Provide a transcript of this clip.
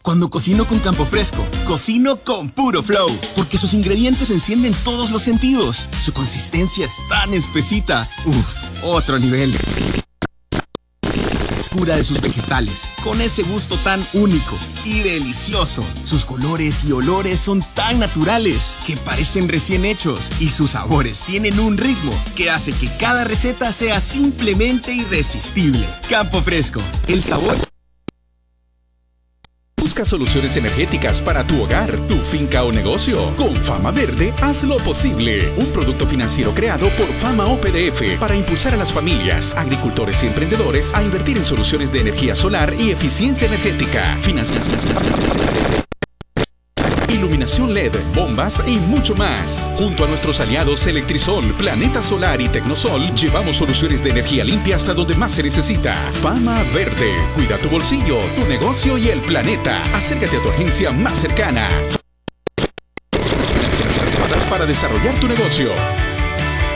Cuando cocino con Campo Fresco, cocino con puro flow, porque sus ingredientes encienden todos los sentidos. Su consistencia es tan espesita. Otro nivel. Frescura de sus vegetales, con ese gusto tan único y delicioso. Sus colores y olores son tan naturales que parecen recién hechos, y sus sabores tienen un ritmo que hace que cada receta sea simplemente irresistible. Campo Fresco, el sabor. Busca soluciones energéticas para tu hogar, tu finca o negocio. Con Fama Verde, hazlo posible. Un producto financiero creado por Fama OPDF para impulsar a las familias, agricultores y emprendedores a invertir en soluciones de energía solar y eficiencia energética. Financiación, iluminación LED, bombas y mucho más. Junto a nuestros aliados Electrisol, Planeta Solar y Tecnosol, llevamos soluciones de energía limpia hasta donde más se necesita. Fama Verde. Cuida tu bolsillo, tu negocio y el planeta. Acércate a tu agencia más cercana. Para desarrollar tu negocio.